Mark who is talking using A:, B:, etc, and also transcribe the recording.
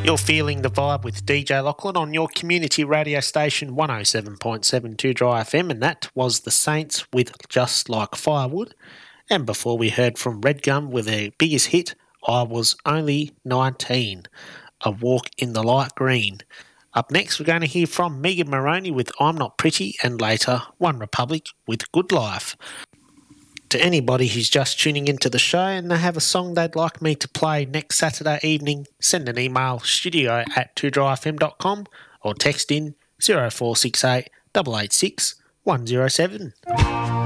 A: You're feeling the vibe with DJ Lachlan on your community radio station 107.7 Dry FM, and that was the Saints with Just Like Firewood. And before we heard from Redgum with their biggest hit, I Was Only 19, A Walk in the Light Green. Up next, we're going to hear from Megan Moroney with I'm Not Pretty, and later One Republic with Good Life. To anybody who's just tuning into the show and they have a song they'd like me to play next Saturday evening, send an email studio@2dryfm.com or text in 0468 886 107.